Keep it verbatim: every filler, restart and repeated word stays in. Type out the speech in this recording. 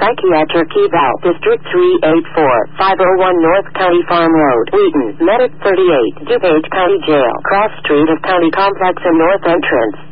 Psychiatric Eval, District three eighty-four, five oh one North County Farm Road, Wheaton, Medic thirty-eight, DuPage County Jail, Cross Street of County Complex and North Entrance.